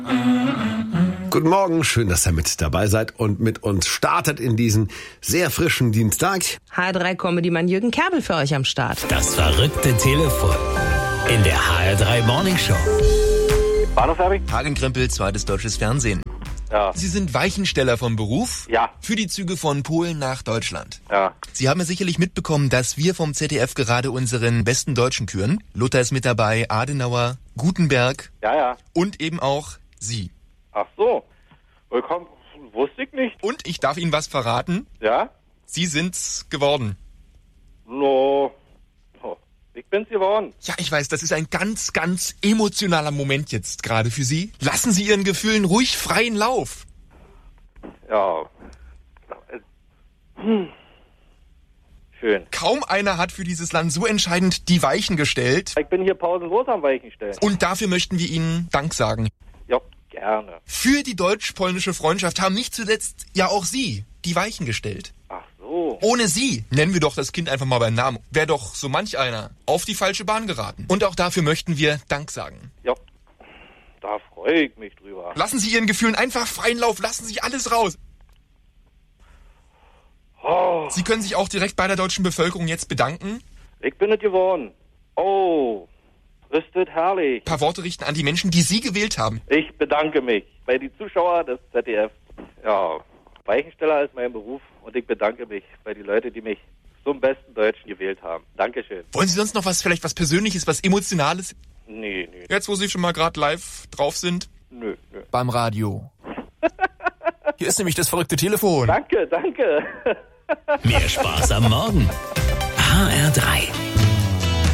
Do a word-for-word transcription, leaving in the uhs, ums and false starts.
Guten Morgen, schön, dass ihr mit dabei seid und mit uns startet in diesen sehr frischen Dienstag. H R drei Comedy-Mann Jürgen Kerbel für euch am Start. Das verrückte Telefon in der H R drei Morning Show. Bahnhofswerbung? Hagen Krempel, zweites deutsches Fernsehen. Ja. Sie sind Weichensteller vom Beruf? Ja. Für die Züge von Polen nach Deutschland? Ja. Sie haben ja sicherlich mitbekommen, dass wir vom Z D F gerade unseren besten Deutschen küren. Luther ist mit dabei, Adenauer, Gutenberg. Ja, ja. Und eben auch Sie. Ach so. Willkommen. Wusste ich nicht. Und ich darf Ihnen was verraten. Ja? Sie sind's geworden. No. Oh, ich bin's geworden. Ja, ich weiß, das ist ein ganz, ganz emotionaler Moment jetzt gerade für Sie. Lassen Sie Ihren Gefühlen ruhig freien Lauf. Ja. Hm. Schön. Kaum einer hat für dieses Land so entscheidend die Weichen gestellt. Ich bin hier pausenlos am Weichen stellen. Und dafür möchten wir Ihnen Dank sagen. Ja, gerne. Für die deutsch-polnische Freundschaft haben nicht zuletzt ja auch Sie die Weichen gestellt. Ach so. Ohne Sie, nennen wir doch das Kind einfach mal beim Namen, wäre doch so manch einer auf die falsche Bahn geraten. Und auch dafür möchten wir Dank sagen. Ja, da freue ich mich drüber. Lassen Sie Ihren Gefühlen einfach freien Lauf, lassen Sie alles raus. Oh, Sie können sich auch direkt bei der deutschen Bevölkerung jetzt bedanken. ich bin es geworden. Oh, ist das herrlich. Ein paar Worte richten an die Menschen, die Sie gewählt haben. Ich bedanke mich bei den Zuschauern des Z D F. Ja, Weichensteller ist mein Beruf und ich bedanke mich bei den Leuten, die mich zum besten Deutschen gewählt haben. Dankeschön. Wollen Sie sonst noch was, vielleicht was Persönliches, was Emotionales? Nee, nee. Jetzt, wo Sie schon mal gerade live drauf sind? Nö, nö. Beim Radio. Hier ist nämlich das verrückte Telefon. Danke, danke. Mehr Spaß am Morgen. H R drei.